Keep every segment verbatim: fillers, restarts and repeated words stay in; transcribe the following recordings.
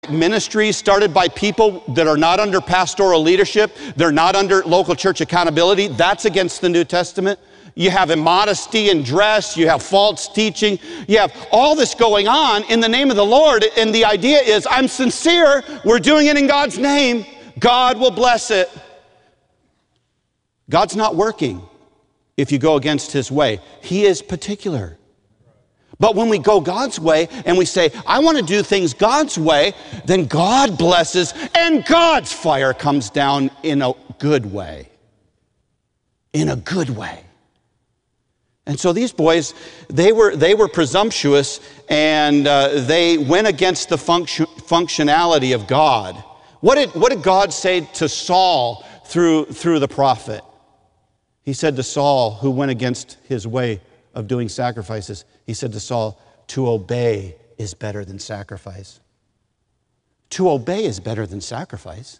Ministries started by people that are not under pastoral leadership, they're not under local church accountability, that's against the New Testament. You have immodesty in dress, you have false teaching, you have all this going on in the name of the Lord, and the idea is, I'm sincere, we're doing it in God's name, God will bless it. God's not working if you go against his way. He is particular. But when we go God's way and we say, I want to do things God's way, then God blesses and God's fire comes down in a good way. In a good way. And so these boys, they were, they were presumptuous, and uh, they went against the function, functionality of God. What did, what did God say to Saul through, through the prophet? He said to Saul, who went against his way of doing sacrifices, he said to Saul, to obey is better than sacrifice. To obey is better than sacrifice.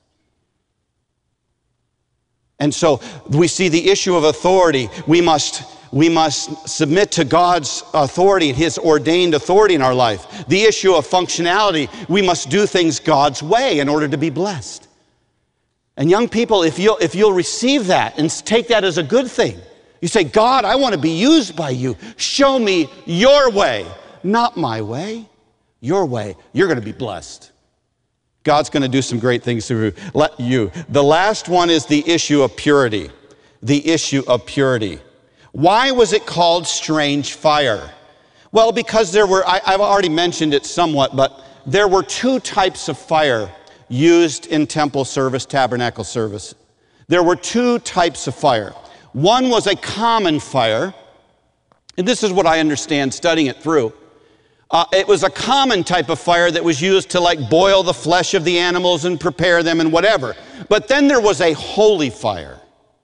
And so we see the issue of authority. We must, we must submit to God's authority, his ordained authority in our life. The issue of functionality, we must do things God's way in order to be blessed. And young people, if you'll, if you'll receive that and take that as a good thing, you say, God, I want to be used by you. Show me your way, not my way, your way. You're going to be blessed. God's going to do some great things through you. The last one is the issue of purity. The issue of purity. Why was it called strange fire? Well, because there were, I, I've already mentioned it somewhat, but there were two types of fire used in temple service, tabernacle service. There were two types of fire. One was a common fire, and this is what I understand studying it through. Uh, it was a common type of fire that was used to like boil the flesh of the animals and prepare them and whatever. But then there was a holy fire.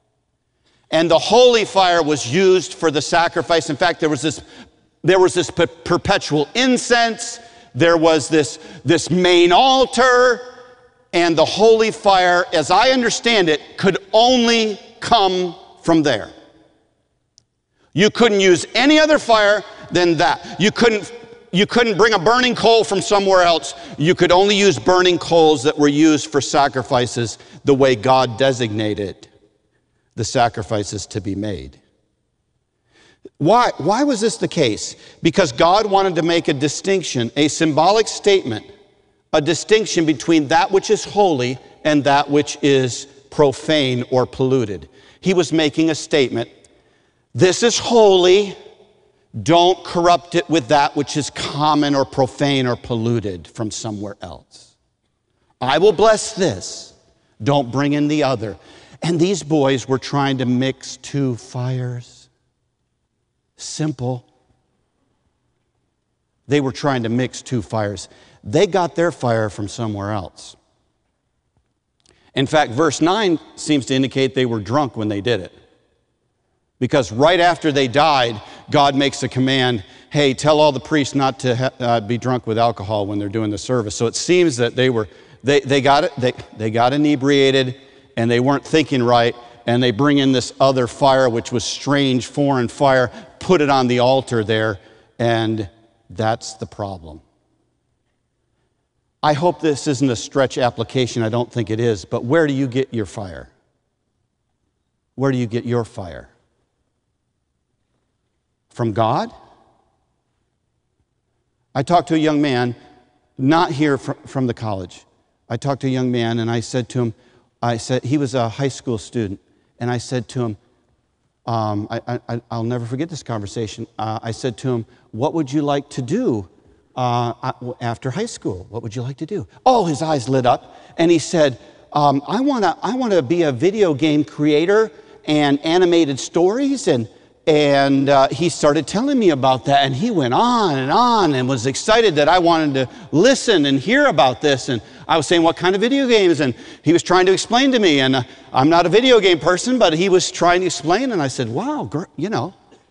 And the holy fire was used for the sacrifice. In fact, there was this, there was this per- perpetual incense. There was this, this main altar. And the holy fire, as I understand it, could only come from there. You couldn't use any other fire than that. You couldn't, you couldn't bring a burning coal from somewhere else. You could only use burning coals that were used for sacrifices the way God designated the sacrifices to be made. Why, why was this the case? Because God wanted to make a distinction, a symbolic statement, a distinction between that which is holy and that which is profane or polluted. He was making a statement. This is holy. Don't corrupt it with that which is common or profane or polluted from somewhere else. I will bless this. Don't bring in the other. And these boys were trying to mix two fires. Simple. They were trying to mix two fires. They got their fire from somewhere else. In fact, verse nine seems to indicate they were drunk when they did it. Because right after they died, God makes a command, hey, tell all the priests not to ha- uh, be drunk with alcohol when they're doing the service. So it seems that they were, they, they got it, they, they got inebriated, and they weren't thinking right, and they bring in this other fire, which was strange foreign fire, put it on the altar there, and that's the problem. I hope this isn't a stretch application. I don't think it is. But where do you get your fire? Where do you get your fire? From God? I talked to a young man, not here from, from the college. I talked to a young man and I said to him, I said, he was a high school student. And I said to him, um, I, I, I'll never forget this conversation. Uh, I said to him, what would you like to do Uh, after high school? What would you like to do? Oh, his eyes lit up, and he said, um, I want to I want to be a video game creator and animated stories, and and uh, he started telling me about that, and he went on and on and was excited that I wanted to listen and hear about this, and I was saying, what kind of video games? And he was trying to explain to me, and uh, I'm not a video game person, but he was trying to explain, and I said, wow, gr- you know.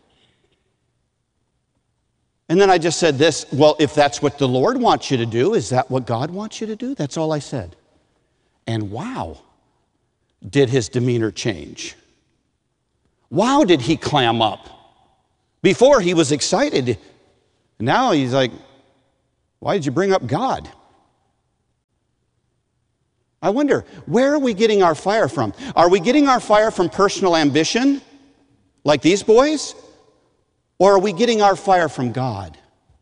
And then I just said this, well, if that's what the Lord wants you to do, is that what God wants you to do? That's all I said. And wow, did his demeanor change. Wow, did he clam up. Before he was excited. Now he's like, why did you bring up God? I wonder, where are we getting our fire from? Are we getting our fire from personal ambition, like these boys? Or are we getting our fire from God?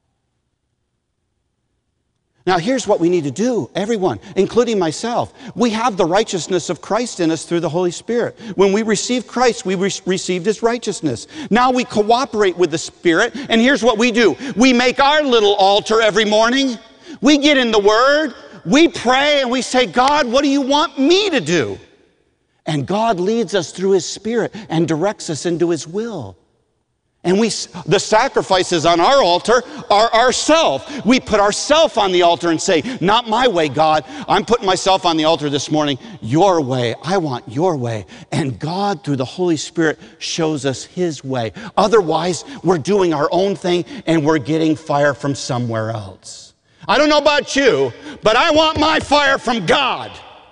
Now, here's what we need to do, everyone, including myself. We have the righteousness of Christ in us through the Holy Spirit. When we received Christ, we re- received his righteousness. Now we cooperate with the Spirit, and here's what we do. We make our little altar every morning. We get in the Word, we pray, and we say, God, what do you want me to do? And God leads us through his Spirit and directs us into his will. And we, the sacrifices on our altar are ourself. We put ourself on the altar and say, not my way, God. I'm putting myself on the altar this morning. Your way. I want your way. And God, through the Holy Spirit, shows us his way. Otherwise, we're doing our own thing and we're getting fire from somewhere else. I don't know about you, but I want my fire from God.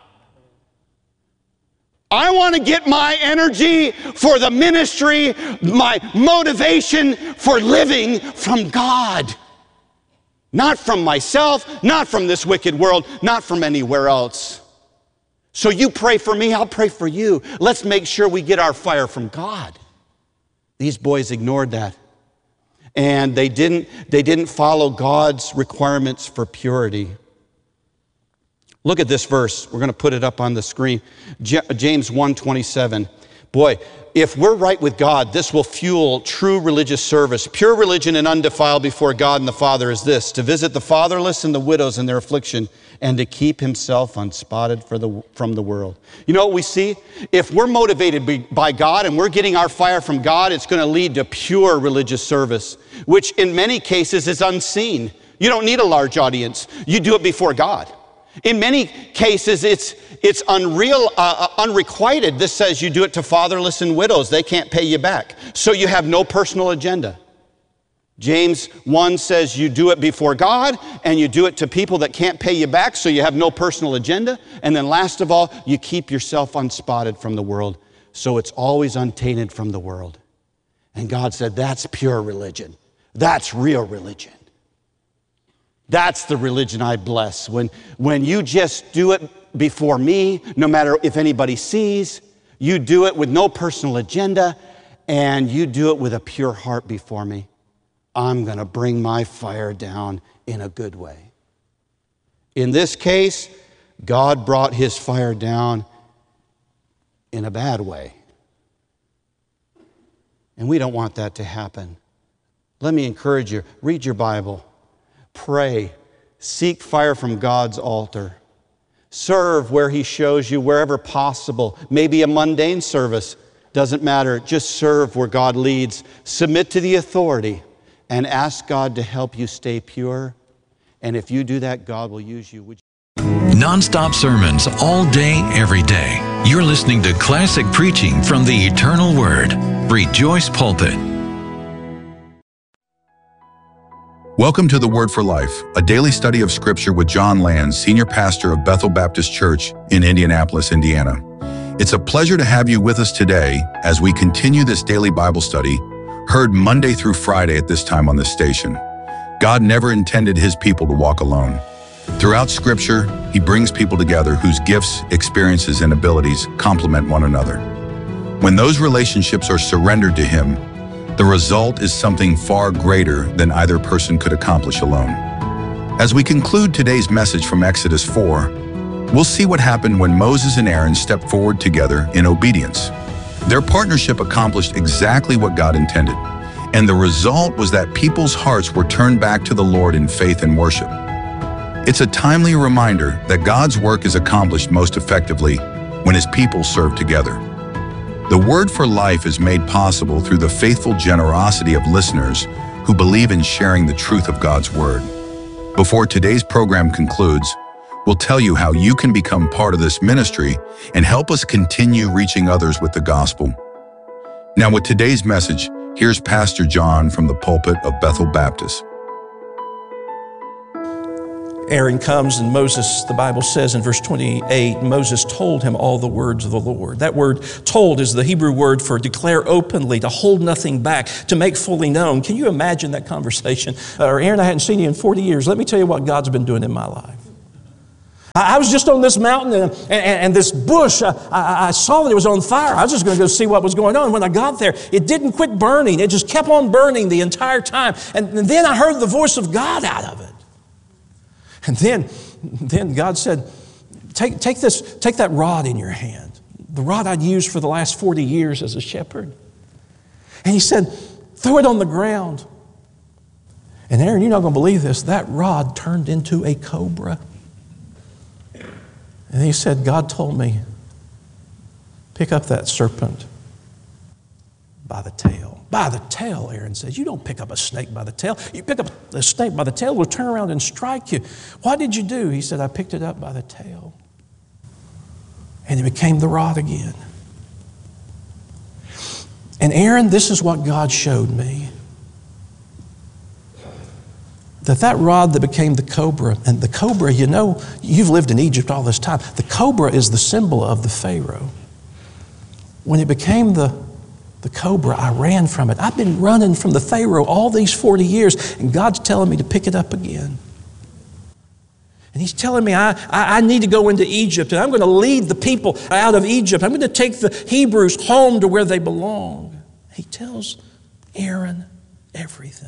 I want to get my energy for the ministry, my motivation for living from God. Not from myself, not from this wicked world, not from anywhere else. So you pray for me, I'll pray for you. Let's make sure we get our fire from God. These boys ignored that. And they didn't, they didn't follow God's requirements for purity. Look at this verse. We're going to put it up on the screen. James one twenty-seven. Boy, if we're right with God, this will fuel true religious service. Pure religion and undefiled before God and the Father is this: to visit the fatherless and the widows in their affliction, and to keep himself unspotted for the, from the world. You know what we see? If we're motivated by God and we're getting our fire from God, it's going to lead to pure religious service, which in many cases is unseen. You don't need a large audience. You do it before God. In many cases, it's, it's unreal, uh, unrequited. This says you do it to fatherless and widows. They can't pay you back. So you have no personal agenda. James one says you do it before God, and you do it to people that can't pay you back, so you have no personal agenda. And then last of all, you keep yourself unspotted from the world, so it's always untainted from the world. And God said, that's pure religion. That's real religion. That's the religion I bless. When, when you just do it before me, no matter if anybody sees, you do it with no personal agenda, and you do it with a pure heart before me. I'm going to bring my fire down in a good way. In this case, God brought his fire down in a bad way. And we don't want that to happen. Let me encourage you, read your Bible. Pray, seek fire from God's altar. Serve where he shows you, wherever possible. Maybe a mundane service, doesn't matter. Just serve where God leads. Submit to the authority and ask God to help you stay pure. And if you do that, God will use you. Would you? Non-stop sermons all day, every day. You're listening to classic preaching from the Eternal Word. Rejoice Pulpit. Welcome to The Word for Life, a daily study of Scripture with John Land, Senior Pastor of Bethel Baptist Church in Indianapolis, Indiana. It's a pleasure to have you with us today as we continue this daily Bible study, heard Monday through Friday at this time on this station. God never intended his people to walk alone. Throughout Scripture, he brings people together whose gifts, experiences, and abilities complement one another. When those relationships are surrendered to him, the result is something far greater than either person could accomplish alone. As we conclude today's message from Exodus four, we'll see what happened when Moses and Aaron stepped forward together in obedience. Their partnership accomplished exactly what God intended, and the result was that people's hearts were turned back to the Lord in faith and worship. It's a timely reminder that God's work is accomplished most effectively when his people serve together. The Word for Life is made possible through the faithful generosity of listeners who believe in sharing the truth of God's Word. Before today's program concludes, we'll tell you how you can become part of this ministry and help us continue reaching others with the gospel. Now with today's message, here's Pastor John from the pulpit of Bethel Baptist. Aaron comes and Moses, the Bible says in verse twenty-eight, Moses told him all the words of the Lord. That word told is the Hebrew word for declare openly, to hold nothing back, to make fully known. Can you imagine that conversation? Or Aaron, I hadn't seen you in forty years. Let me tell you what God's been doing in my life. I was just on this mountain, and, and, and this bush, I, I, I saw that it was on fire. I was just going to go see what was going on. When I got there, it didn't quit burning. It just kept on burning the entire time. And, and then I heard the voice of God out of it. And then, then God said, take, take, this, take that rod in your hand, the rod I'd used for the last forty years as a shepherd. And he said, throw it on the ground. And Aaron, you're not going to believe this. That rod turned into a cobra. And he said, God told me, pick up that serpent by the tail. By the tail, Aaron says. You don't pick up a snake by the tail. You pick up a snake by the tail, it will turn around and strike you. What did you do? He said, I picked it up by the tail. And it became the rod again. And Aaron, this is what God showed me. That that rod that became the cobra, and the cobra, you know, you've lived in Egypt all this time. The cobra is the symbol of the Pharaoh. When it became the, the cobra, I ran from it. I've been running from the Pharaoh all these forty years, and God's telling me to pick it up again. And he's telling me I, I, I need to go into Egypt, and I'm going to lead the people out of Egypt. I'm going to take the Hebrews home to where they belong. He tells Aaron everything.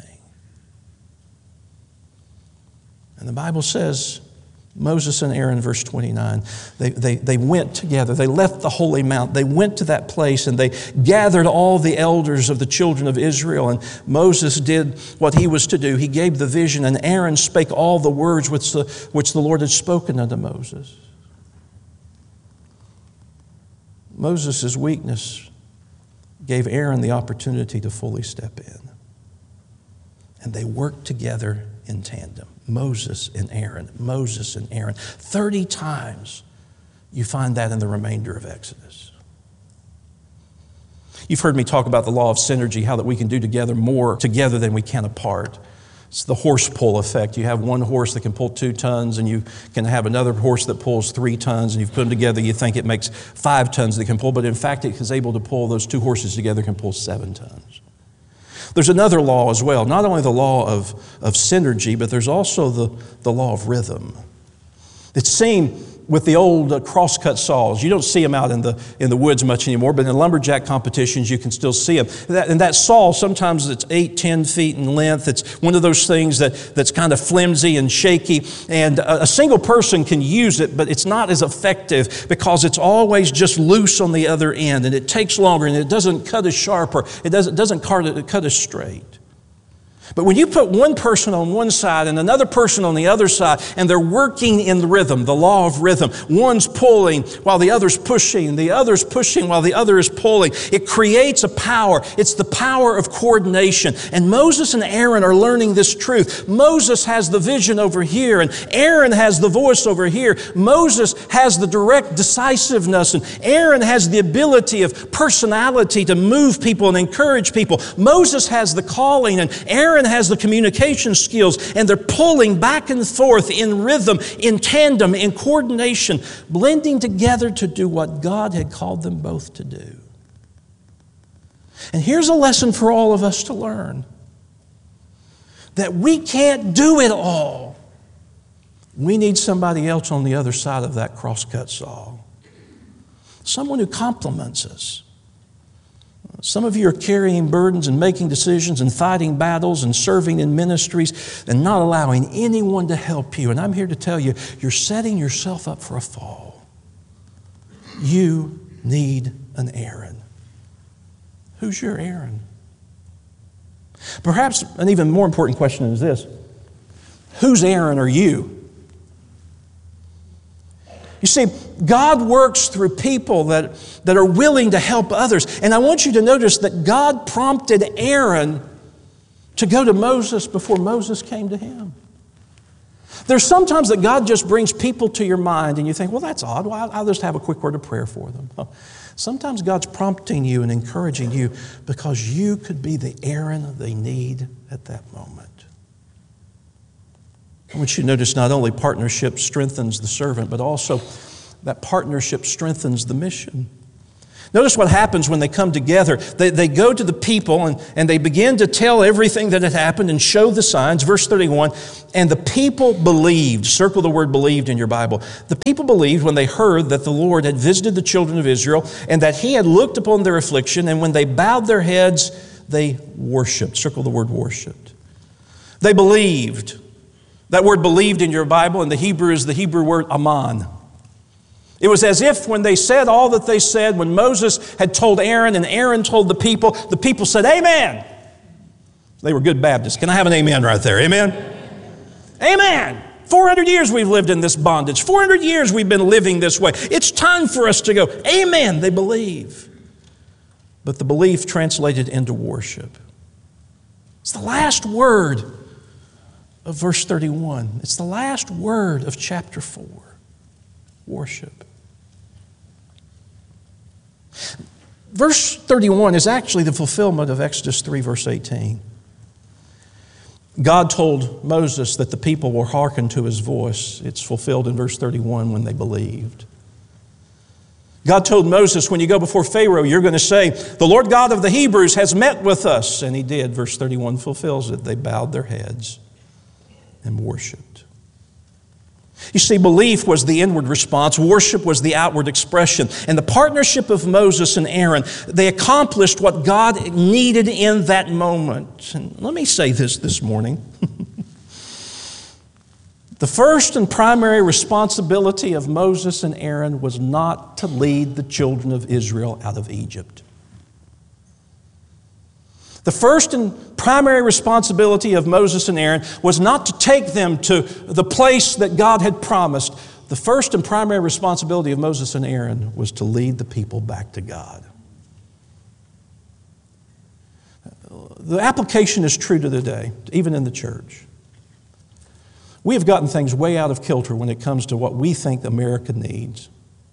And the Bible says, Moses and Aaron, verse twenty-nine, they, they, they went together. They left the holy mount. They went to that place and they gathered all the elders of the children of Israel. And Moses did what he was to do. He gave the vision, and Aaron spake all the words which the, which the Lord had spoken unto Moses. Moses' weakness gave Aaron the opportunity to fully step in. And they worked together in tandem. Moses and Aaron, Moses and Aaron. thirty times you find that in the remainder of Exodus. You've heard me talk about the law of synergy, how that we can do together more together than we can apart. It's the horse pull effect. You have one horse that can pull two tons, and you can have another horse that pulls three tons, and you've put them together, you think it makes five tons that can pull, but in fact it is able to pull, those two horses together can pull seven tons. There's another law as well, not only the law of, of synergy, but there's also the, the law of rhythm. It's seen with the old uh, crosscut saws. You don't see them out in the, in the woods much anymore, but in lumberjack competitions you can still see them. That, and that saw, sometimes it's eight, ten feet in length. It's one of those things that, that's kind of flimsy and shaky. And a, a single person can use it, but it's not as effective because it's always just loose on the other end, and it takes longer, and it doesn't cut as sharp, or it doesn't, doesn't cut, it, cut as straight. But when you put one person on one side and another person on the other side, and they're working in the rhythm, the law of rhythm, one's pulling while the other's pushing, the other's pushing while the other is pulling, it creates a power. It's the power of coordination. And Moses and Aaron are learning this truth. Moses has the vision over here, and Aaron has the voice over here. Moses has the direct decisiveness, and Aaron has the ability of personality to move people and encourage people. Moses has the calling, and Aaron Aaron has the communication skills, and they're pulling back and forth in rhythm, in tandem, in coordination, blending together to do what God had called them both to do. And here's a lesson for all of us to learn: that we can't do it all. We need somebody else on the other side of that crosscut saw. Someone who complements us. Some of you are carrying burdens and making decisions and fighting battles and serving in ministries and not allowing anyone to help you. And I'm here to tell you, you're setting yourself up for a fall. You need an Aaron. Who's your Aaron? Perhaps an even more important question is this: whose Aaron are you? You see, God works through people that, that are willing to help others. And I want you to notice that God prompted Aaron to go to Moses before Moses came to him. There's sometimes that God just brings people to your mind and you think, well, that's odd. Well, I'll just have a quick word of prayer for them. Sometimes God's prompting you and encouraging you because you could be the Aaron they need at that moment. I want you to notice not only partnership strengthens the servant, but also that partnership strengthens the mission. Notice what happens when they come together. They, they go to the people and, and they begin to tell everything that had happened and show the signs. Verse thirty-one, and the people believed. Circle the word believed in your Bible. The people believed when they heard that the Lord had visited the children of Israel and that He had looked upon their affliction, and when they bowed their heads, they worshiped. Circle the word worshiped. They believed. That word believed in your Bible in the Hebrew is the Hebrew word aman. It was as if when they said all that they said, when Moses had told Aaron and Aaron told the people, the people said, amen. They were good Baptists. Can I have an amen right there? Amen? Amen. four hundred years we've lived in this bondage. four hundred years we've been living this way. It's time for us to go, amen. They believe. But the belief translated into worship. It's the last word of verse thirty-one. It's the last word of chapter four. Worship. Verse thirty-one is actually the fulfillment of Exodus three, verse eighteen. God told Moses that the people will hearken to His voice. It's fulfilled in verse thirty-one when they believed. God told Moses, when you go before Pharaoh, you're going to say, the Lord God of the Hebrews has met with us. And He did. Verse thirty-one fulfills it. They bowed their heads and worshiped. You see, belief was the inward response. Worship was the outward expression. And the partnership of Moses and Aaron, they accomplished what God needed in that moment. And let me say this this morning. The first and primary responsibility of Moses and Aaron was not to lead the children of Israel out of Egypt. The first and primary responsibility of Moses and Aaron was not to take them to the place that God had promised. The first and primary responsibility of Moses and Aaron was to lead the people back to God. The application is true to the day, even in the church. We have gotten things way out of kilter when it comes to what we think America needs.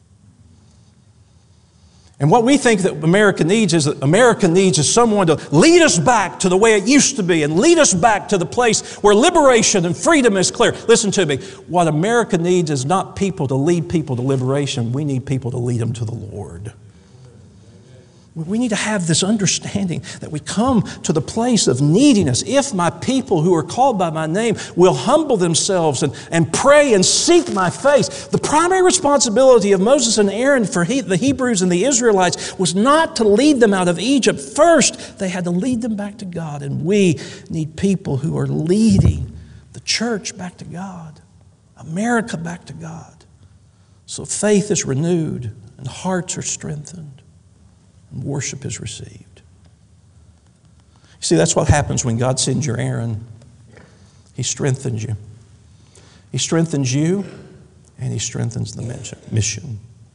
And what we think that America needs is that America needs is someone to lead us back to the way it used to be and lead us back to the place where liberation and freedom is clear. Listen to me. What America needs is not people to lead people to liberation. We need people to lead them to the Lord. We need to have this understanding that we come to the place of neediness. If my people who are called by my name will humble themselves and, and pray and seek my face. The primary responsibility of Moses and Aaron for he, the Hebrews and the Israelites was not to lead them out of Egypt. First, they had to lead them back to God. And we need people who are leading the church back to God, America back to God. So faith is renewed and hearts are strengthened. And worship is received. You see, that's what happens when God sends you Aaron. He strengthens you. He strengthens you, and He strengthens the mission.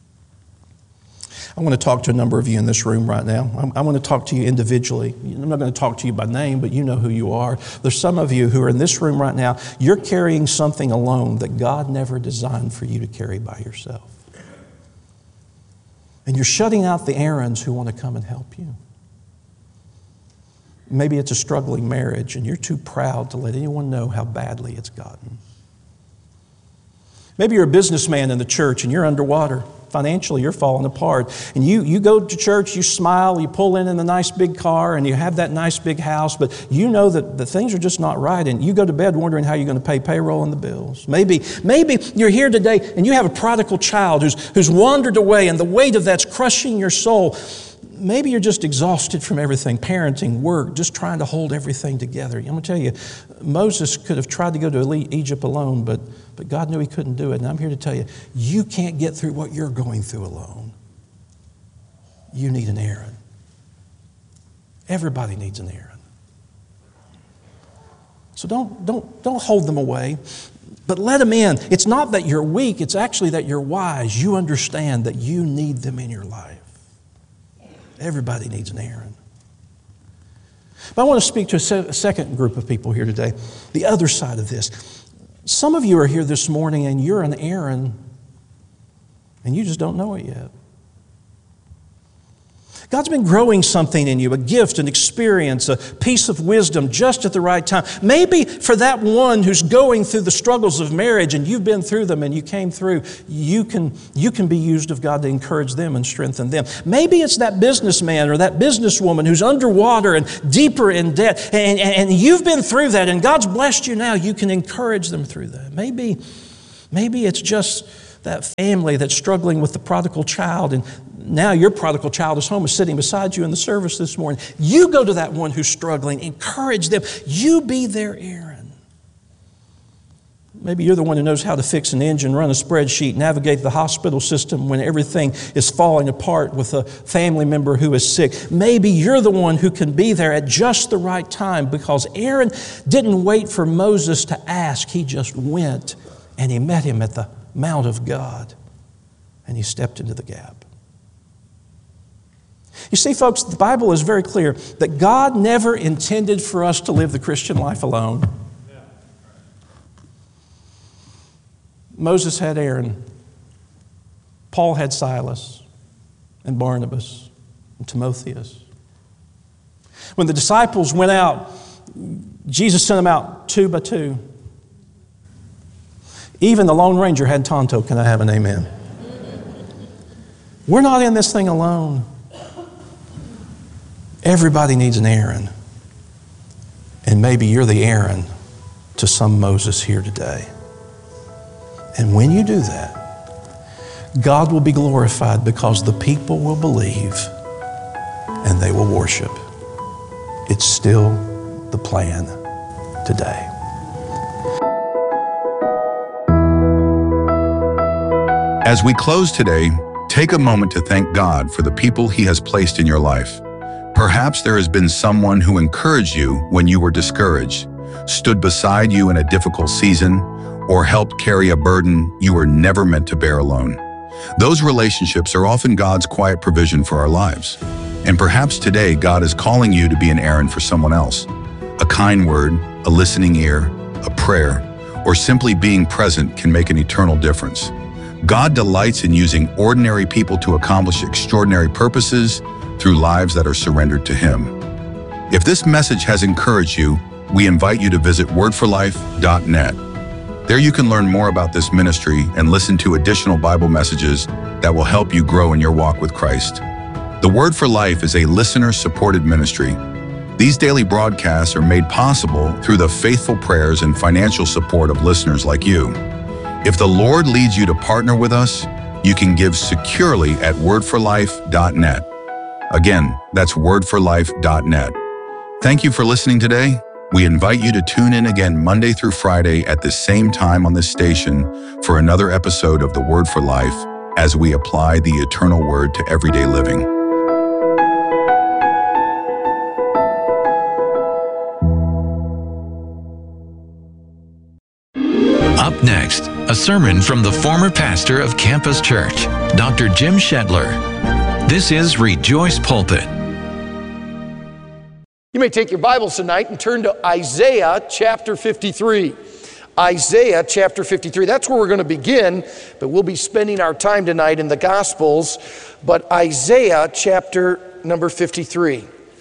I want to talk to a number of you in this room right now. I want to talk to you individually. I'm not going to talk to you by name, but you know who you are. There's some of you who are in this room right now. You're carrying something alone that God never designed for you to carry by yourself. And you're shutting out the Aarons who want to come and help you. Maybe it's a struggling marriage and you're too proud to let anyone know how badly it's gotten. Maybe you're a businessman in the church and you're underwater. Financially, you're falling apart. And you, you go to church, you smile, you pull in in the nice big car and you have that nice big house, but you know that the things are just not right. And you go to bed wondering how you're going to pay payroll and the bills. Maybe, maybe you're here today and you have a prodigal child who's, who's wandered away and the weight of that's crushing your soul. Maybe you're just exhausted from everything, parenting, work, just trying to hold everything together. I'm going to tell you, Moses could have tried to go to Egypt alone, but, but God knew he couldn't do it. And I'm here to tell you, you can't get through what you're going through alone. You need an Aaron. Everybody needs an Aaron. So don't, don't, don't hold them away, but let them in. It's not that you're weak, it's actually that you're wise. You understand that you need them in your life. Everybody needs an Aaron. But I want to speak to a, se- a second group of people here today, the other side of this. Some of you are here this morning and you're an Aaron and you just don't know it yet. God's been growing something in you, a gift, an experience, a piece of wisdom just at the right time. Maybe for that one who's going through the struggles of marriage and you've been through them and you came through, you can, you can be used of God to encourage them and strengthen them. Maybe it's that businessman or that businesswoman who's underwater and deeper in debt and, and, and you've been through that and God's blessed you now. You can encourage them through that. Maybe, maybe it's just that family that's struggling with the prodigal child and now your prodigal child is home, is sitting beside you in the service this morning. You go to that one who's struggling, encourage them. You be their Aaron. Maybe you're the one who knows how to fix an engine, run a spreadsheet, navigate the hospital system when everything is falling apart with a family member who is sick. Maybe you're the one who can be there at just the right time because Aaron didn't wait for Moses to ask. He just went and he met him at the Mount of God and he stepped into the gap. You see, folks, the Bible is very clear that God never intended for us to live the Christian life alone. Moses had Aaron. Paul had Silas and Barnabas and Timotheus. When the disciples went out, Jesus sent them out two by two. Even the Lone Ranger had Tonto. Can I have an amen? We're not in this thing alone. Everybody needs an Aaron. And maybe you're the Aaron to some Moses here today. And when you do that, God will be glorified because the people will believe and they will worship. It's still the plan today. As we close today, take a moment to thank God for the people He has placed in your life. Perhaps there has been someone who encouraged you when you were discouraged, stood beside you in a difficult season, or helped carry a burden you were never meant to bear alone. Those relationships are often God's quiet provision for our lives. And perhaps today God is calling you to be an Aaron for someone else. A kind word, a listening ear, a prayer, or simply being present can make an eternal difference. God delights in using ordinary people to accomplish extraordinary purposes through lives that are surrendered to Him. If this message has encouraged you, we invite you to visit word for life dot net. There you can learn more about this ministry and listen to additional Bible messages that will help you grow in your walk with Christ. The Word for Life is a listener-supported ministry. These daily broadcasts are made possible through the faithful prayers and financial support of listeners like you. If the Lord leads you to partner with us, you can give securely at word for life dot net. Again, that's word for life dot net. Thank you for listening today. We invite you to tune in again Monday through Friday at the same time on this station for another episode of The Word for Life as we apply the eternal Word to everyday living. Up next, a sermon from the former pastor of Campus Church, Doctor Jim Shetler. This is Rejoice Pulpit. You may take your Bibles tonight and turn to Isaiah chapter fifty-three. Isaiah chapter fifty-three. That's where we're going to begin, but we'll be spending our time tonight in the Gospels. But Isaiah chapter number fifty-three.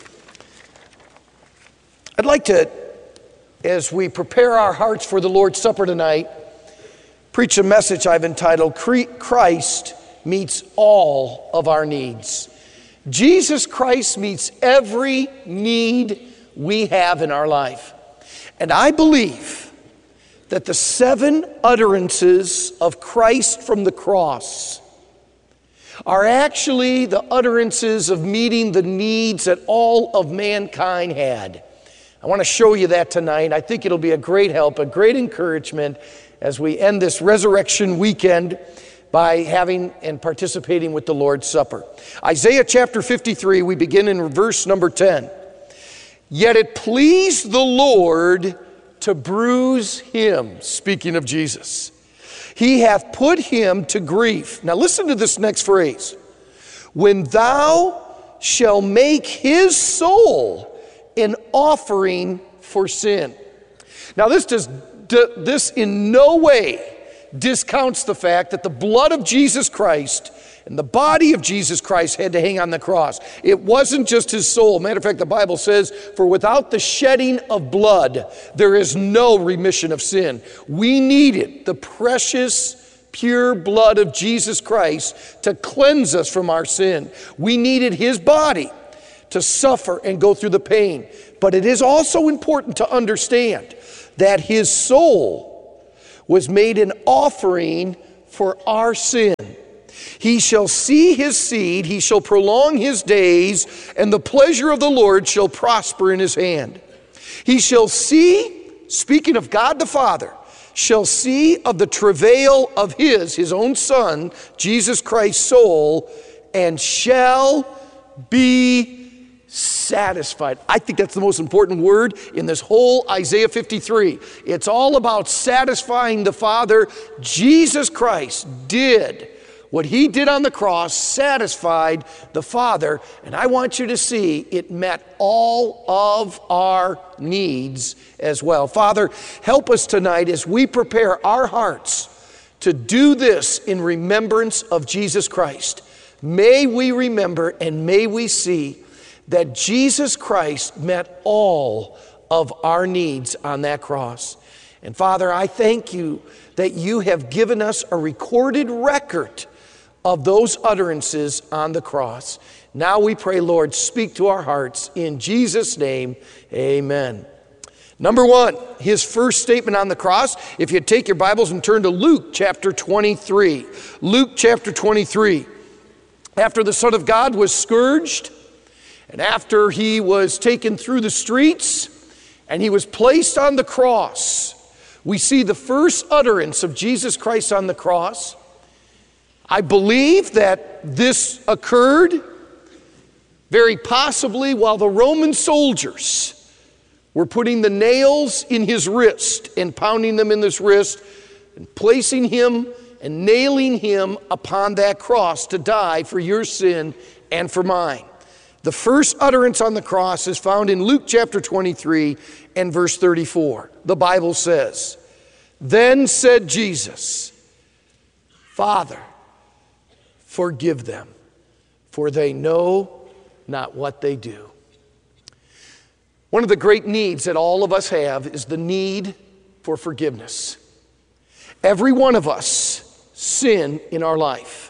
I'd like to, as we prepare our hearts for the Lord's Supper tonight, preach a message I've entitled, Christ Meets All of Our Needs. Jesus Christ meets every need we have in our life. And I believe that the seven utterances of Christ from the cross are actually the utterances of meeting the needs that all of mankind had. I want to show you that tonight. I think it'll be a great help, a great encouragement as we end this resurrection weekend by having and participating with the Lord's Supper. Isaiah chapter fifty-three, we begin in verse number ten. Yet it pleased the Lord to bruise him, speaking of Jesus. He hath put him to grief. Now listen to this next phrase. When thou shalt make his soul an offering for sin. Now this does this in no way discounts the fact that the blood of Jesus Christ and the body of Jesus Christ had to hang on the cross. It wasn't just his soul. Matter of fact, the Bible says, for without the shedding of blood, there is no remission of sin. We needed the precious, pure blood of Jesus Christ to cleanse us from our sin. We needed his body to suffer and go through the pain. But it is also important to understand that his soul was made an offering for our sin. He shall see his seed, he shall prolong his days, and the pleasure of the Lord shall prosper in his hand. He shall see, speaking of God the Father, shall see of the travail of his, his own Son, Jesus Christ's soul, and shall be satisfied. I think that's the most important word in this whole Isaiah fifty-three. It's all about satisfying the Father. Jesus Christ did what he did on the cross, satisfied the Father, and I want you to see it met all of our needs as well. Father, help us tonight as we prepare our hearts to do this in remembrance of Jesus Christ. May we remember and may we see that Jesus Christ met all of our needs on that cross. And Father, I thank you that you have given us a recorded record of those utterances on the cross. Now we pray, Lord, speak to our hearts. In Jesus' name, amen. Number one, his first statement on the cross. If you take your Bibles and turn to Luke chapter twenty-three. Luke chapter twenty-three. After the Son of God was scourged, and after he was taken through the streets, and he was placed on the cross, we see the first utterance of Jesus Christ on the cross. I believe that this occurred very possibly while the Roman soldiers were putting the nails in his wrist and pounding them in his wrist and placing him and nailing him upon that cross to die for your sin and for mine. The first utterance on the cross is found in Luke chapter twenty-three and verse thirty-four. The Bible says, "Then said Jesus, Father, forgive them, for they know not what they do." One of the great needs that all of us have is the need for forgiveness. Every one of us sin in our life.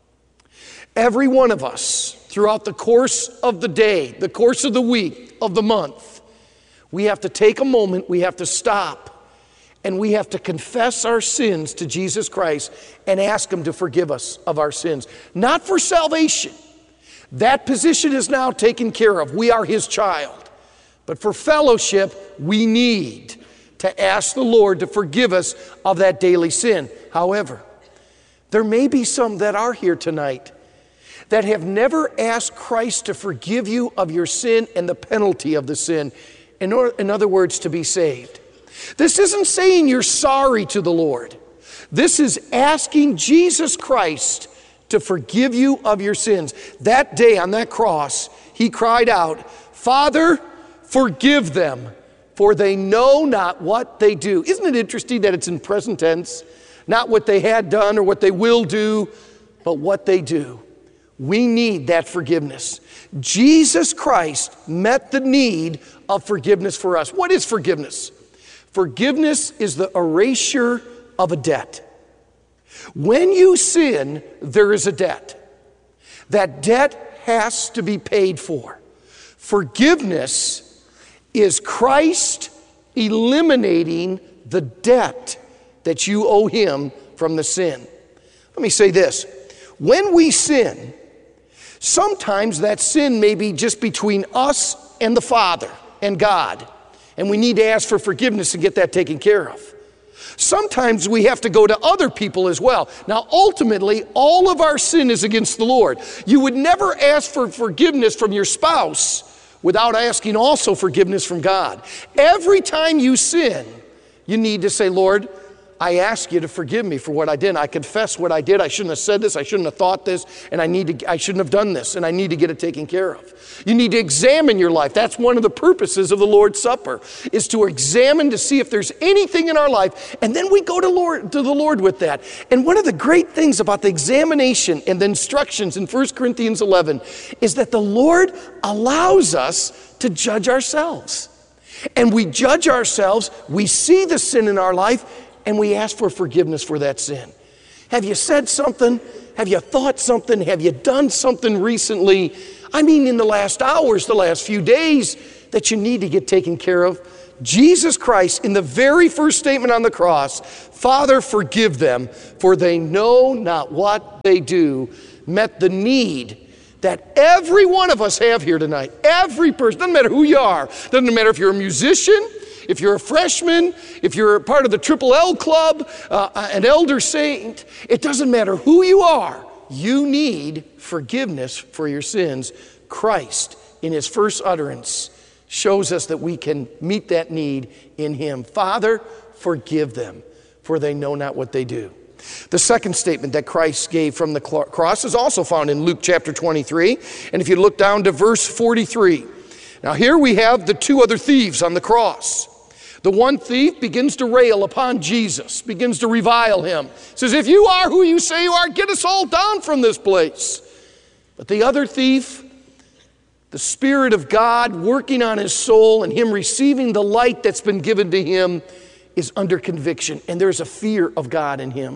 Every one of us, throughout the course of the day, the course of the week, of the month, we have to take a moment, we have to stop, and we have to confess our sins to Jesus Christ and ask him to forgive us of our sins. Not for salvation. That position is now taken care of. We are his child. But for fellowship, we need to ask the Lord to forgive us of that daily sin. However, there may be some that are here tonight that have never asked Christ to forgive you of your sin and the penalty of the sin. In, or, in other words, to be saved. This isn't saying you're sorry to the Lord. This is asking Jesus Christ to forgive you of your sins. That day on that cross, he cried out, "Father, forgive them, for they know not what they do." Isn't it interesting that it's in present tense? Not what they had done or what they will do, but what they do. We need that forgiveness. Jesus Christ met the need of forgiveness for us. What is forgiveness? Forgiveness is the erasure of a debt. When you sin, there is a debt. That debt has to be paid for. Forgiveness is Christ eliminating the debt that you owe him from the sin. Let me say this. When we sin, sometimes that sin may be just between us and the Father and God. And we need to ask for forgiveness and get that taken care of. Sometimes we have to go to other people as well. Now, ultimately, all of our sin is against the Lord. You would never ask for forgiveness from your spouse without asking also forgiveness from God. Every time you sin, you need to say, "Lord, I ask you to forgive me for what I did. I confess what I did. I shouldn't have said this. I shouldn't have thought this. And I need to, I shouldn't have done this. And I need to get it taken care of. You need to examine your life. That's one of the purposes of the Lord's Supper, is to examine to see if there's anything in our life. And then we go to, Lord, to the Lord with that. And one of the great things about the examination and the instructions in First Corinthians eleven is that the Lord allows us to judge ourselves. And we judge ourselves, we see the sin in our life, and we ask for forgiveness for that sin. Have you said something? Have you thought something? Have you done something recently? I mean, in the last hours, the last few days, that you need to get taken care of? Jesus Christ, in the very first statement on the cross, Father, forgive them, for they know not what they do, met the need that every one of us have here tonight. Every person, doesn't matter who you are, doesn't matter if you're a musician, if you're a freshman, if you're part of the Triple L Club, uh, an elder saint, it doesn't matter who you are, you need forgiveness for your sins. Christ, in his first utterance, shows us that we can meet that need in him. Father, forgive them, for they know not what they do. The second statement that Christ gave from the cross is also found in Luke chapter twenty-three. And if you look down to verse forty-three, now here we have the two other thieves on the cross. The one thief begins to rail upon Jesus, begins to revile him. Says, if you are who you say you are, get us all down from this place. But the other thief, the Spirit of God working on his soul and him receiving the light that's been given to him, is under conviction. And there's a fear of God in him.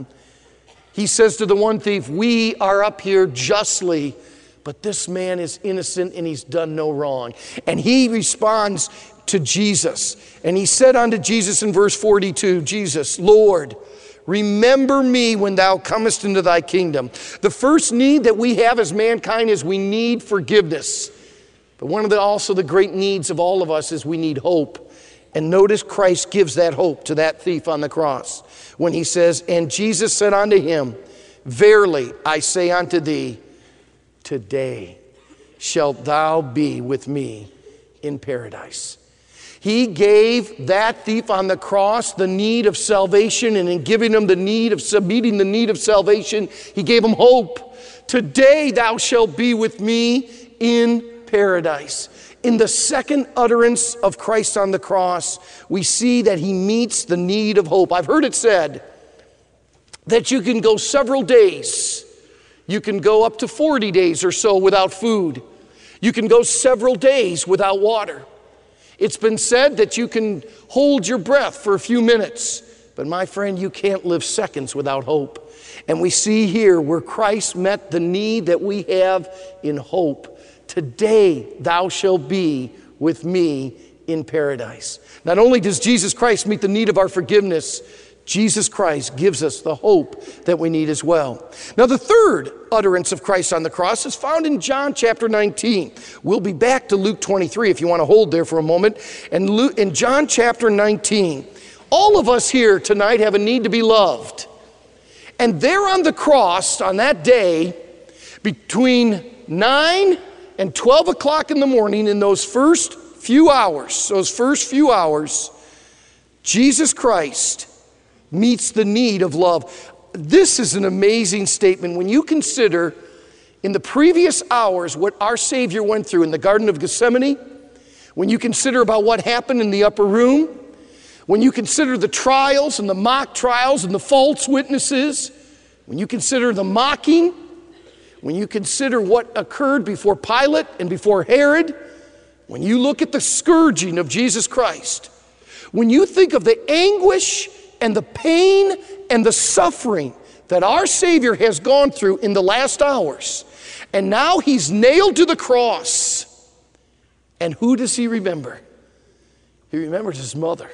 He says to the one thief, we are up here justly, but this man is innocent and he's done no wrong. And he responds to Jesus. And he said unto Jesus in verse forty-two, Jesus, Lord, remember me when thou comest into thy kingdom. The first need that we have as mankind is we need forgiveness. But one of the also the great needs of all of us is we need hope. And notice Christ gives that hope to that thief on the cross when he says, and Jesus said unto him, verily I say unto thee, today shalt thou be with me in paradise. He gave that thief on the cross the need of salvation, and in giving him the need of meeting the need of salvation, he gave him hope. Today thou shalt be with me in paradise. In the second utterance of Christ on the cross, we see that he meets the need of hope. I've heard it said that you can go several days. You can go up to forty days or so without food. You can go several days without water. It's been said that you can hold your breath for a few minutes, but my friend, you can't live seconds without hope. And we see here where Christ met the need that we have in hope. Today thou shalt be with me in paradise. Not only does Jesus Christ meet the need of our forgiveness, Jesus Christ gives us the hope that we need as well. Now the third utterance of Christ on the cross is found in John chapter nineteen. We'll be back to Luke twenty-three if you want to hold there for a moment. And Luke, in John chapter nineteen, all of us here tonight have a need to be loved. And there on the cross on that day, between nine and twelve o'clock in the morning, in those first few hours, those first few hours, Jesus Christ meets the need of love. This is an amazing statement. When you consider in the previous hours what our Savior went through in the Garden of Gethsemane, when you consider about what happened in the upper room, when you consider the trials and the mock trials and the false witnesses, when you consider the mocking, when you consider what occurred before Pilate and before Herod, when you look at the scourging of Jesus Christ, when you think of the anguish and the pain and the suffering that our Savior has gone through in the last hours, and now he's nailed to the cross, and who does he remember? He remembers his mother.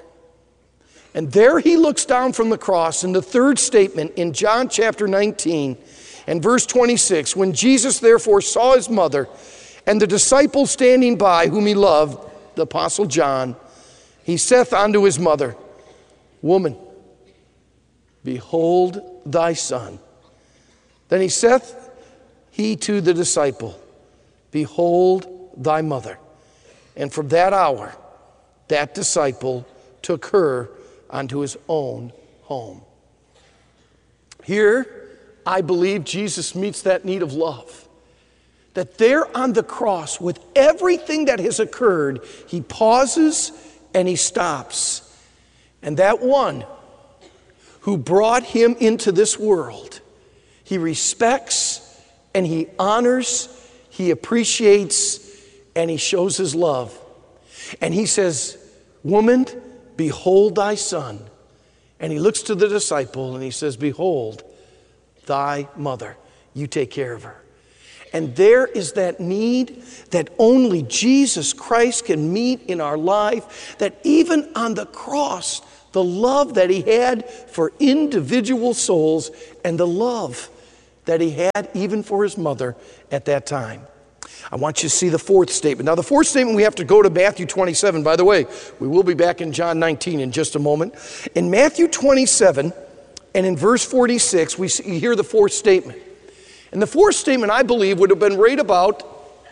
And there he looks down from the cross in the third statement in John chapter nineteen and verse twenty-six. When Jesus therefore saw his mother and the disciple standing by whom he loved, the apostle John, he saith unto his mother, Woman, behold thy son. Then he saith he to the disciple, Behold thy mother. And from that hour, that disciple took her unto his own home. Here, I believe Jesus meets that need of love. That there on the cross, with everything that has occurred, he pauses and he stops. And that one who brought him into this world, he respects and he honors, he appreciates, and he shows his love. And he says, "Woman, behold thy son." And he looks to the disciple and he says, "Behold thy mother. You take care of her." And there is that need that only Jesus Christ can meet in our life, that even on the cross, the love that he had for individual souls and the love that he had even for his mother at that time. I want you to see the fourth statement. Now, the fourth statement, we have to go to Matthew twenty-seven. By the way, we will be back in John nineteen in just a moment. In Matthew twenty-seven and in verse forty-six, we see, hear the fourth statement. And the fourth statement, I believe, would have been right about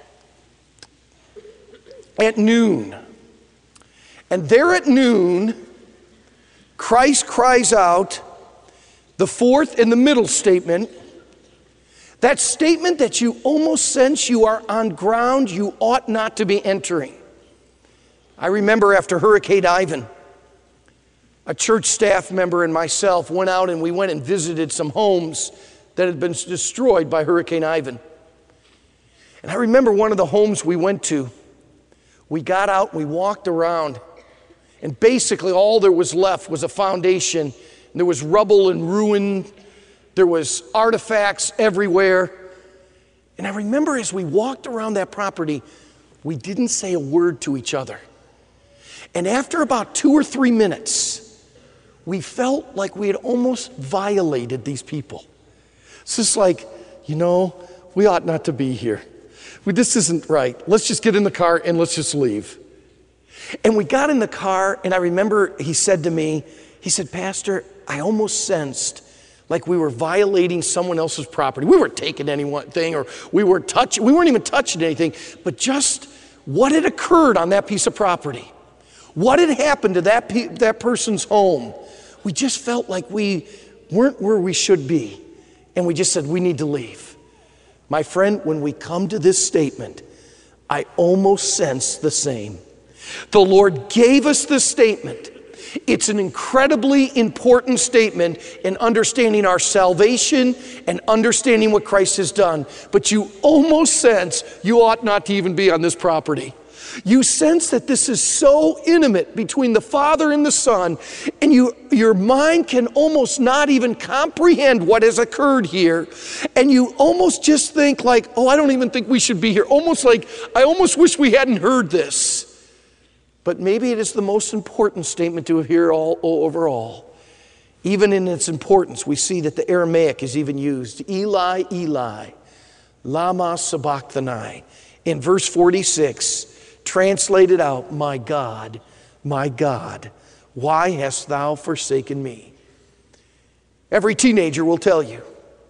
at noon. And there at noon, Christ cries out the fourth and the middle statement. That statement that you almost sense you are on ground you ought not to be entering. I remember after Hurricane Ivan, a church staff member and myself went out and we went and visited some homes that had been destroyed by Hurricane Ivan. And I remember one of the homes we went to, we got out, we walked around, and basically all there was left was a foundation. And there was rubble and ruin. There was artifacts everywhere. And I remember as we walked around that property, we didn't say a word to each other. And after about two or three minutes, we felt like we had almost violated these people. It's just like, you know, we ought not to be here. We, this isn't right. Let's just get in the car and let's just leave. And we got in the car, and I remember he said to me, he said, "Pastor, I almost sensed like we were violating someone else's property. We weren't taking anything, or we were touching, we weren't even touching anything, but just what had occurred on that piece of property, what had happened to that, pe- that person's home. We just felt like we weren't where we should be. And we just said, we need to leave." My friend, when we come to this statement, I almost sense the same. The Lord gave us this statement. It's an incredibly important statement in understanding our salvation and understanding what Christ has done. But you almost sense you ought not to even be on this property. You sense that this is so intimate between the Father and the Son, and you, your mind can almost not even comprehend what has occurred here. And you almost just think like, oh, I don't even think we should be here. Almost like, I almost wish we hadn't heard this. But maybe it is the most important statement to hear all, all overall. Even in its importance, we see that the Aramaic is even used. Eli, Eli, lama sabachthani. In verse forty-six, translated out, "My God, my God, why hast thou forsaken me?" Every teenager will tell you,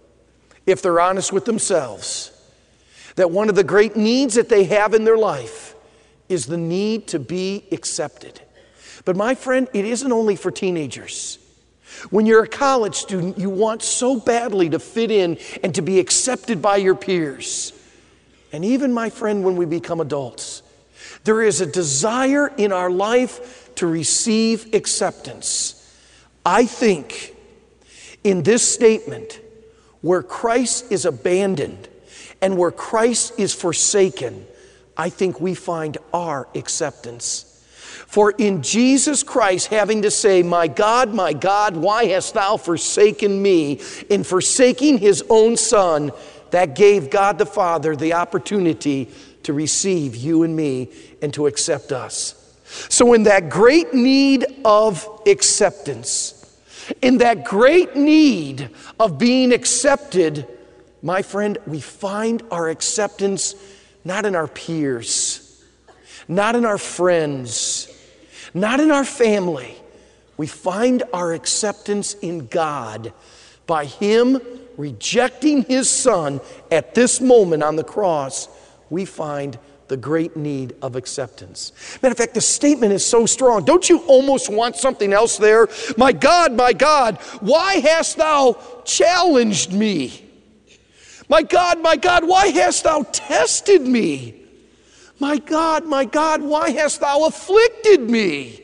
if they're honest with themselves, that one of the great needs that they have in their life is the need to be accepted. But my friend, it isn't only for teenagers. When you're a college student, you want so badly to fit in and to be accepted by your peers. And even, my friend, when we become adults, there is a desire in our life to receive acceptance. I think in this statement, where Christ is abandoned and where Christ is forsaken, I think we find our acceptance. For in Jesus Christ having to say, "My God, my God, why hast thou forsaken me?" in forsaking his own Son, that gave God the Father the opportunity to receive you and me and to accept us. So in that great need of acceptance, in that great need of being accepted, my friend, we find our acceptance not in our peers, not in our friends, not in our family. We find our acceptance in God by him rejecting his Son at this moment on the cross. We find the great need of acceptance. Matter of fact, the statement is so strong. Don't you almost want something else there? My God, my God, why hast thou challenged me? My God, my God, why hast thou tested me? My God, my God, why hast thou afflicted me?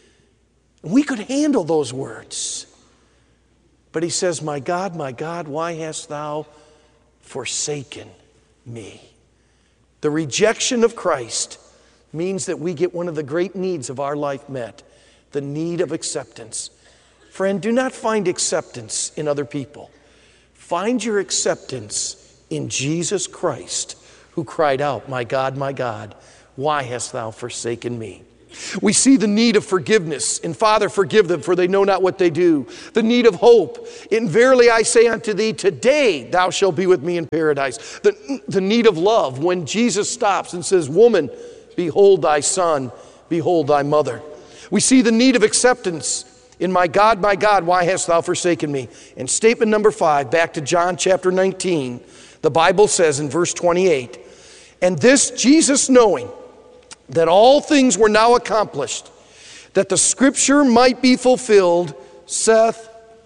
We could handle those words. But he says, my God, my God, why hast thou forsaken me? The rejection of Christ means that we get one of the great needs of our life met, the need of acceptance. Friend, do not find acceptance in other people. Find your acceptance in Jesus Christ, who cried out, my God, my God, why hast thou forsaken me? We see the need of forgiveness. And Father, forgive them, for they know not what they do. The need of hope. And verily I say unto thee, today thou shalt be with me in paradise. The, the need of love, when Jesus stops and says, woman, behold thy son, behold thy mother. We see the need of acceptance in my God, my God, why hast thou forsaken me? And statement number five, back to John chapter nineteen, the Bible says in verse twenty-eight, and this Jesus knowing, that all things were now accomplished, that the scripture might be fulfilled, saith,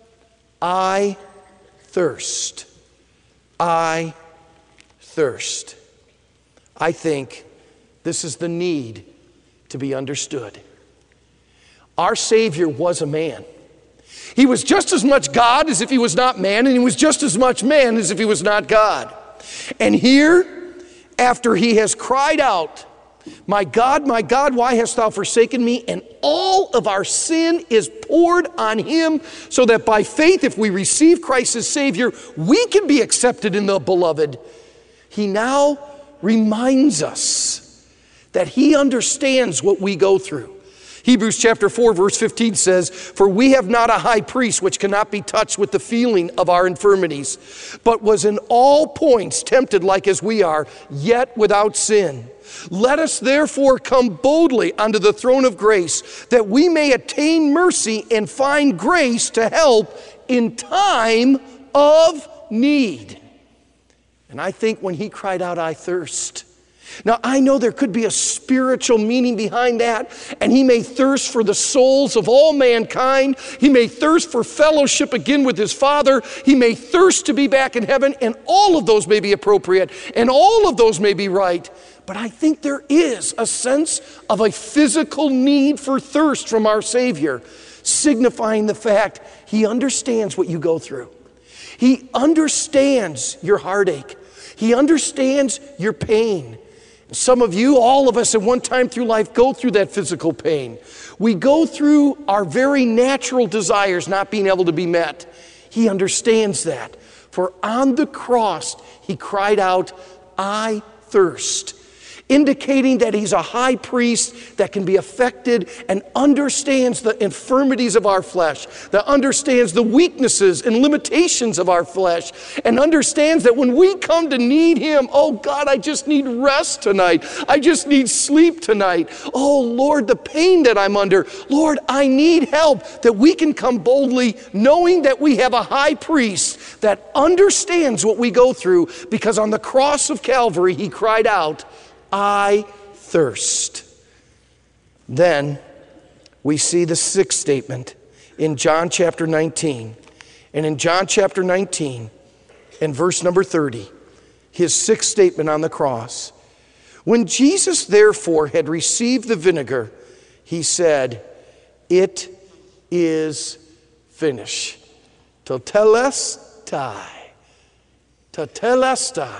I thirst. I thirst. I think this is the need to be understood. Our Savior was a man. He was just as much God as if he was not man, and he was just as much man as if he was not God. And here, after he has cried out, my God, my God, why hast thou forsaken me? And all of our sin is poured on him, so that by faith, if we receive Christ as Savior, we can be accepted in the beloved. He now reminds us that he understands what we go through. Hebrews chapter four, verse fifteen says, for we have not a high priest which cannot be touched with the feeling of our infirmities, but was in all points tempted like as we are, yet without sin. Let us therefore come boldly unto the throne of grace, that we may attain mercy and find grace to help in time of need. And I think when he cried out, I thirst. Now, I know there could be a spiritual meaning behind that, and he may thirst for the souls of all mankind. He may thirst for fellowship again with his Father. He may thirst to be back in heaven, and all of those may be appropriate, and all of those may be right. But I think there is a sense of a physical need for thirst from our Savior, signifying the fact he understands what you go through. He understands your heartache. He understands your pain. Some of you, all of us at one time through life, go through that physical pain. We go through our very natural desires not being able to be met. He understands that. For on the cross, he cried out, I thirst, indicating that he's a high priest that can be affected and understands the infirmities of our flesh, that understands the weaknesses and limitations of our flesh, and understands that when we come to need him, oh God, I just need rest tonight. I just need sleep tonight. Oh Lord, the pain that I'm under, Lord, I need help, that we can come boldly knowing that we have a high priest that understands what we go through, because on the cross of Calvary, he cried out, I thirst. Then we see the sixth statement in John chapter nineteen. And in John chapter nineteen, in verse number thirty, his sixth statement on the cross. When Jesus therefore had received the vinegar, he said, it is finished. Tetelestai. Tetelestai.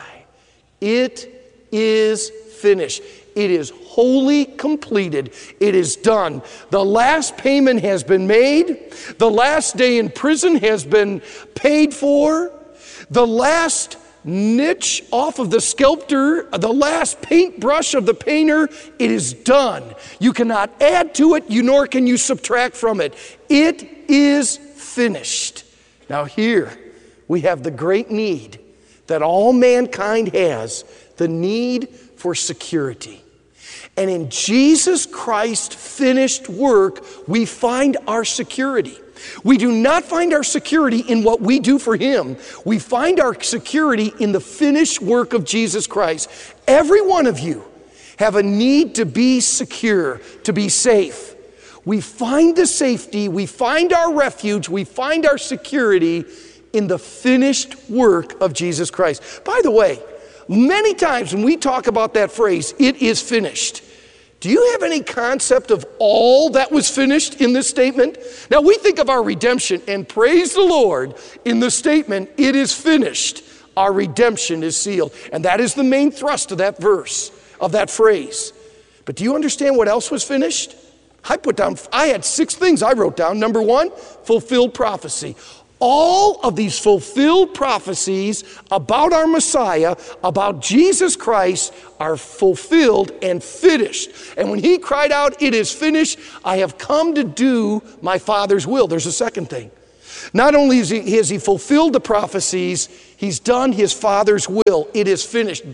It is finished. It is wholly completed. It is done. The last payment has been made. The last day in prison has been paid for. The last niche off of the sculptor, the last paintbrush of the painter, it is done. You cannot add to it, you nor can you subtract from it. It is finished. Now here we have the great need that all mankind has, the need for security. And in Jesus Christ's finished work, we find our security. We do not find our security in what we do for him. We find our security in the finished work of Jesus Christ. Every one of you have a need to be secure, to be safe. We find the safety, we find our refuge, we find our security in the finished work of Jesus Christ. By the way, many times when we talk about that phrase, it is finished, do you have any concept of all that was finished in this statement? Now we think of our redemption, and praise the Lord, in the statement, it is finished. Our redemption is sealed. And that is the main thrust of that verse, of that phrase. But do you understand what else was finished? I put down, I had six things I wrote down. Number one, fulfilled prophecy. All of these fulfilled prophecies about our Messiah, about Jesus Christ, are fulfilled and finished. And when he cried out, it is finished, I have come to do my Father's will. There's a second thing. Not only has he, has he fulfilled the prophecies, he's done his Father's will. It is finished.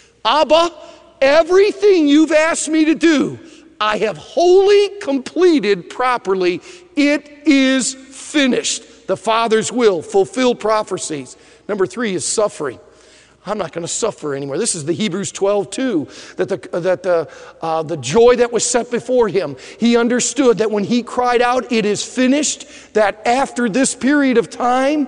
Abba, everything you've asked me to do, I have wholly completed properly. It is finished. The Father's will, fulfilled prophecies. Number three is suffering. I'm not going to suffer anymore. This is the Hebrews twelve two, that the, that the, uh, the joy that was set before him, he understood that when he cried out, it is finished, that after this period of time,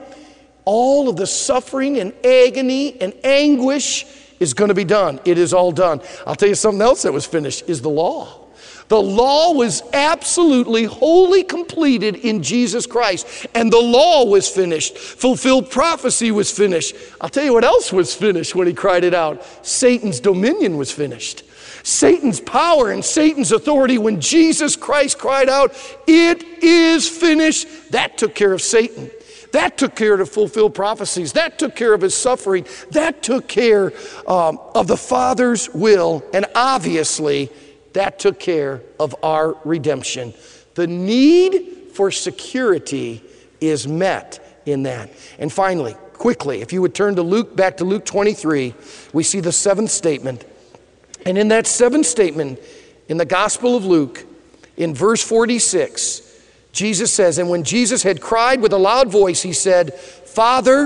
all of the suffering and agony and anguish is going to be done. It is all done. I'll tell you something else that was finished is the law. The law was absolutely wholly completed in Jesus Christ, and the law was finished. Fulfilled prophecy was finished. I'll tell you what else was finished when he cried it out. Satan's dominion was finished. Satan's power and Satan's authority, when Jesus Christ cried out, it is finished, that took care of Satan. That took care of the fulfilled prophecies. That took care of his suffering. That took care um, of the Father's will, and obviously, that took care of our redemption. The need for security is met in that. And finally, quickly, if you would turn to Luke, back to Luke twenty-three, we see the seventh statement. And in that seventh statement, in the Gospel of Luke, in verse forty-six, Jesus says, and when Jesus had cried with a loud voice, he said, Father,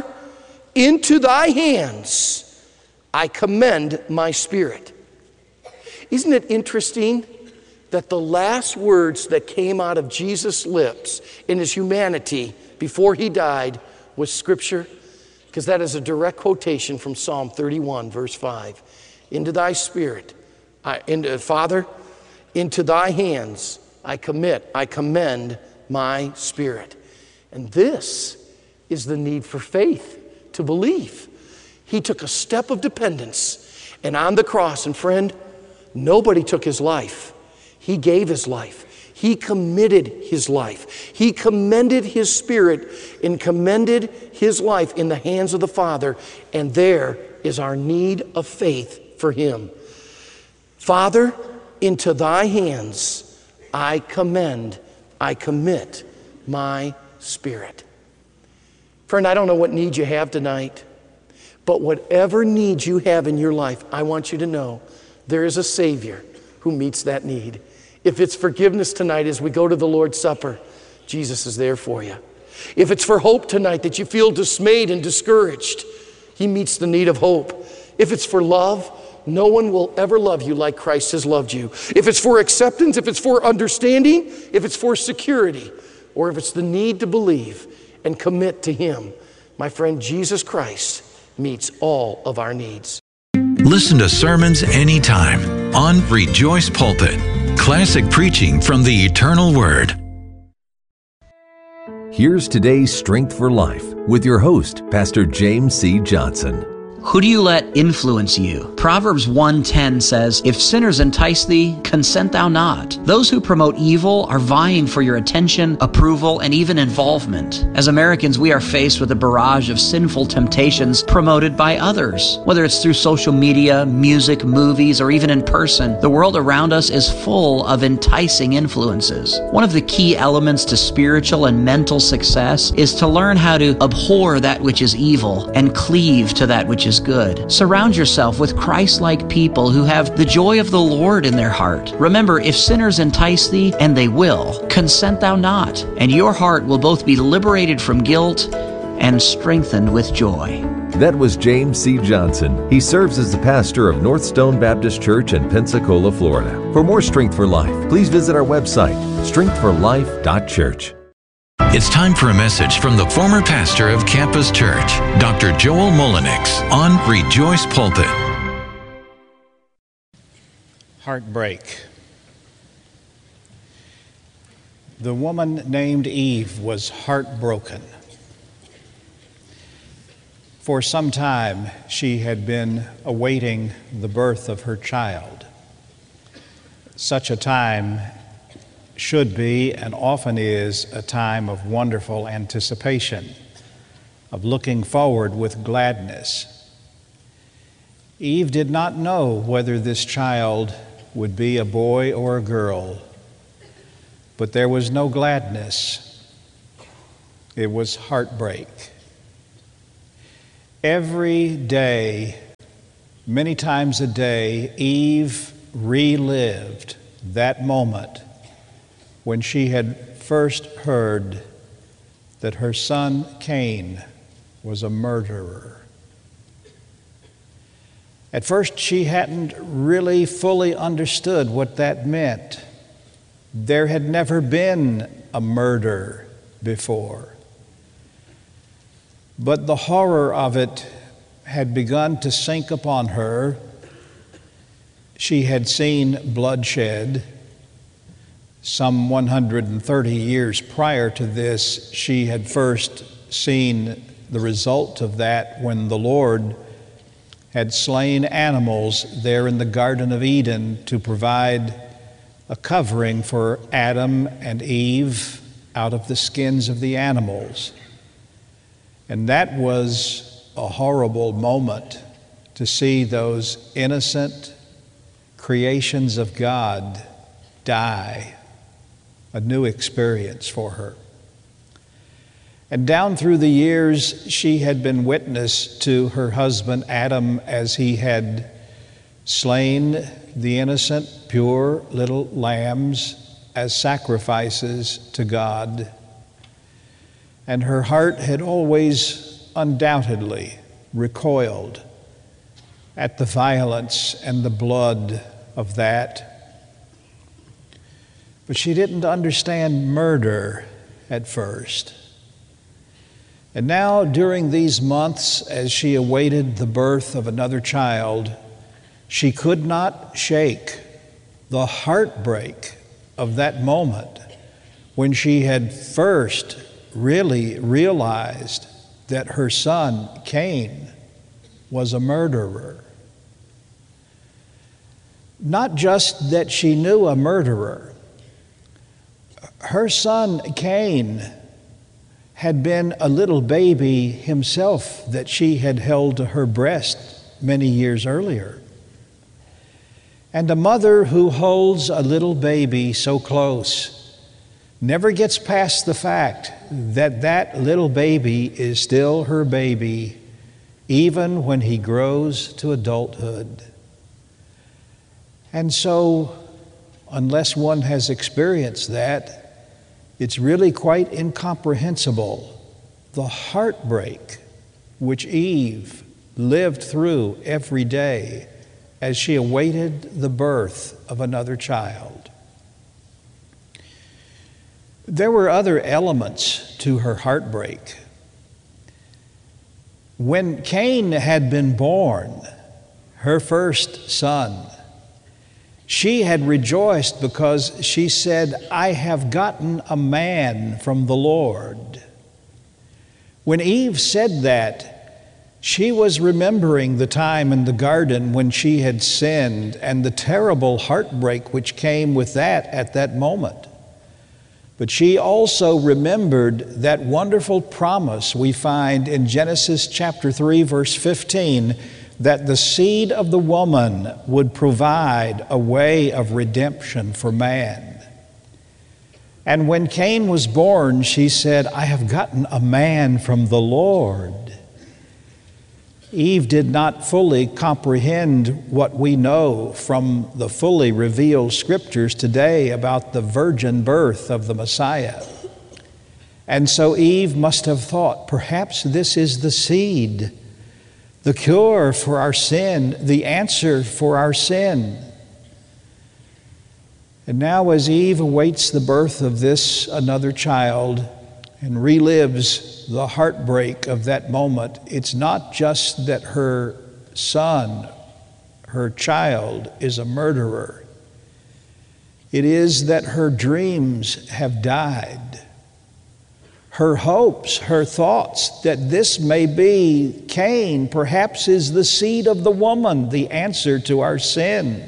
into thy hands I commend my spirit. Isn't it interesting that the last words that came out of Jesus' lips in his humanity before he died was Scripture? Because that is a direct quotation from Psalm thirty-one, verse five. Into thy spirit, I, into, Father, into thy hands I commit, I commend my spirit. And this is the need for faith, to believe. He took a step of dependence, and on the cross, and friend, nobody took his life. He gave his life. He committed his life. He commended his spirit and commended his life in the hands of the Father. And there is our need of faith for him. Father, into thy hands I commend, I commit my spirit. Friend, I don't know what need you have tonight, but whatever needs you have in your life, I want you to know there is a Savior who meets that need. If it's forgiveness tonight as we go to the Lord's Supper, Jesus is there for you. If it's for hope tonight that you feel dismayed and discouraged, he meets the need of hope. If it's for love, no one will ever love you like Christ has loved you. If it's for acceptance, if it's for understanding, if it's for security, or if it's the need to believe and commit to him, my friend, Jesus Christ meets all of our needs. Listen to sermons anytime on Rejoice Pulpit. Classic preaching from the eternal Word. Here's today's Strength for Life with your host, Pastor James C. Johnson. Who do you let influence you? Proverbs one ten says, if sinners entice thee, consent thou not. Those who promote evil are vying for your attention, approval, and even involvement. As Americans, we are faced with a barrage of sinful temptations promoted by others. Whether it's through social media, music, movies, or even in person, the world around us is full of enticing influences. One of the key elements to spiritual and mental success is to learn how to abhor that which is evil and cleave to that which is good. Surround yourself with Christ-like people who have the joy of the Lord in their heart. Remember, if sinners entice thee, and they will, consent thou not, and your heart will both be liberated from guilt and strengthened with joy. That was James C. Johnson. He serves as the pastor of North Stone Baptist Church in Pensacola, Florida. For more Strength for Life, please visit our website, strength for life dot church. It's time for a message from the former pastor of Campus Church, Doctor Joel Mullenix, on Rejoice Pulpit. Heartbreak. The woman named Eve was heartbroken. For some time, she had been awaiting the birth of her child. Such a time should be, and often is, a time of wonderful anticipation, of looking forward with gladness. Eve did not know whether this child would be a boy or a girl, but there was no gladness. It was heartbreak. Every day, many times a day, Eve relived that moment when she had first heard that her son Cain was a murderer. At first, she hadn't really fully understood what that meant. There had never been a murder before. But the horror of it had begun to sink upon her. She had seen bloodshed. Some one hundred thirty years prior to this, she had first seen the result of that when the Lord had slain animals there in the Garden of Eden to provide a covering for Adam and Eve out of the skins of the animals. And that was a horrible moment to see those innocent creations of God die, a new experience for her. And down through the years, she had been witness to her husband Adam as he had slain the innocent, pure little lambs as sacrifices to God. And her heart had always undoubtedly recoiled at the violence and the blood of that. But she didn't understand murder at first. And now, during these months, as she awaited the birth of another child, she could not shake the heartbreak of that moment when she had first really realized that her son, Cain, was a murderer. Not just that she knew a murderer. Her son, Cain, had been a little baby himself that she had held to her breast many years earlier. And a mother who holds a little baby so close never gets past the fact that that little baby is still her baby, even when he grows to adulthood. And so, unless one has experienced that, it's really quite incomprehensible, the heartbreak which Eve lived through every day as she awaited the birth of another child. There were other elements to her heartbreak. When Cain had been born, her first son, she had rejoiced because she said, "I have gotten a man from the Lord." When Eve said that, she was remembering the time in the garden when she had sinned and the terrible heartbreak which came with that at that moment. But she also remembered that wonderful promise we find in Genesis chapter three, verse fifteen, that the seed of the woman would provide a way of redemption for man. And when Cain was born, she said, "I have gotten a man from the Lord." Eve did not fully comprehend what we know from the fully revealed scriptures today about the virgin birth of the Messiah. And so Eve must have thought, perhaps this is the seed the cure for our sin, the answer for our sin. And now, as Eve awaits the birth of this another child and relives the heartbreak of that moment, it's not just that her son, her child, is a murderer. It is that her dreams have died. Her hopes, her thoughts that this may be Cain, perhaps is the seed of the woman, the answer to our sin.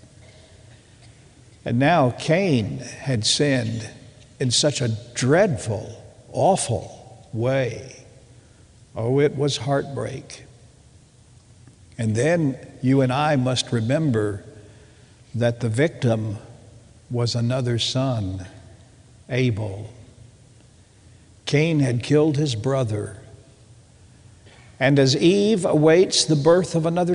And now Cain had sinned in such a dreadful, awful way. Oh, it was heartbreak. And then you and I must remember that the victim was another son, Abel. Cain had killed his brother. And as Eve awaits the birth of another